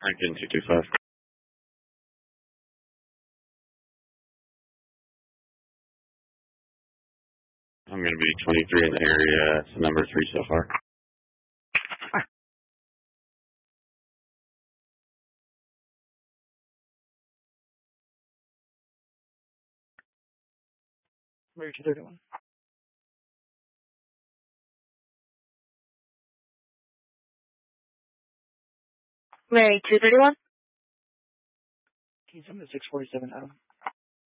Lincoln 225. I'm going to be 23 in the area. It's number 3 so far. Mary 231. Mary 231. Can you send me the 647 Adam?